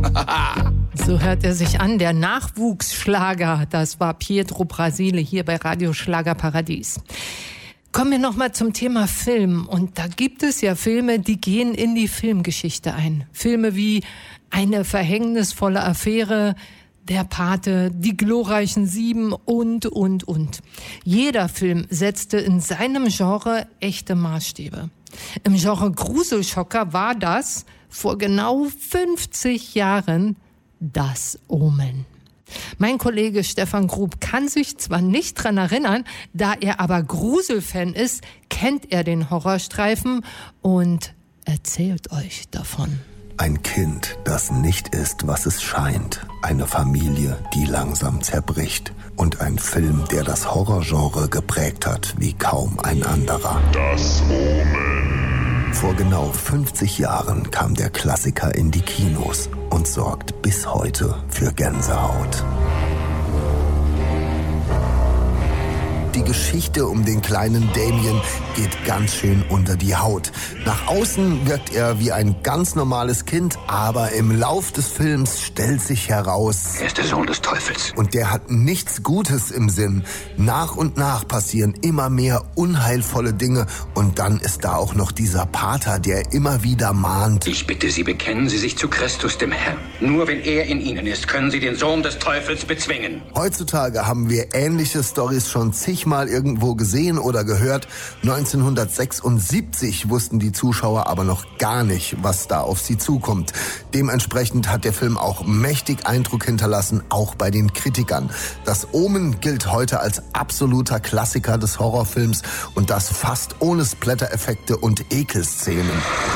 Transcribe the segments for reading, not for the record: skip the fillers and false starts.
So hört er sich an, der Nachwuchsschlager. Das war Pietro Brasile hier bei Radio Schlagerparadies. Kommen wir nochmal zum Thema Film. Und da gibt es ja Filme, die gehen in die Filmgeschichte ein. Filme wie Eine verhängnisvolle Affäre, Der Pate, Die glorreichen 7 und. Jeder Film setzte in seinem Genre echte Maßstäbe. Im Genre Gruselschocker war das vor genau 50 Jahren Das Omen. Mein Kollege Stefan Grub kann sich zwar nicht dran erinnern, da er aber Gruselfan ist, kennt er den Horrorstreifen und erzählt euch davon. Ein Kind, das nicht ist, was es scheint. Eine Familie, die langsam zerbricht. Und ein Film, der das Horrorgenre geprägt hat wie kaum ein anderer. Das Omen. Vor genau 50 Jahren kam der Klassiker in die Kinos und sorgt bis heute für Gänsehaut. Die Geschichte um den kleinen Damien geht ganz schön unter die Haut. Nach außen wirkt er wie ein ganz normales Kind, aber im Lauf des Films stellt sich heraus: Er ist der Sohn des Teufels. Und der hat nichts Gutes im Sinn. Nach und nach passieren immer mehr unheilvolle Dinge. Und dann ist da auch noch dieser Pater, der immer wieder mahnt: Ich bitte Sie, bekennen Sie sich zu Christus, dem Herrn. Nur wenn er in Ihnen ist, können Sie den Sohn des Teufels bezwingen. Heutzutage haben wir ähnliche Storys schon zigmal irgendwo gesehen oder gehört. 1976 wussten die Zuschauer aber noch gar nicht, was da auf sie zukommt. Dementsprechend hat der Film auch mächtig Eindruck hinterlassen, auch bei den Kritikern. Das Omen gilt heute als absoluter Klassiker des Horrorfilms und das fast ohne Splatter-Effekte und Ekelszenen.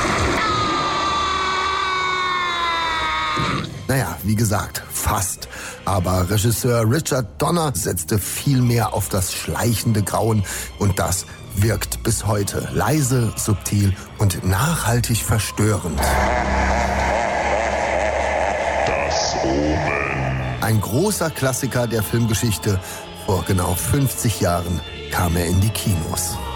Naja, wie gesagt, fast. Aber Regisseur Richard Donner setzte viel mehr auf das schleichende Grauen und das wirkt bis heute leise, subtil und nachhaltig verstörend. Das Omen. Ein großer Klassiker der Filmgeschichte. Vor genau 50 Jahren kam er in die Kinos.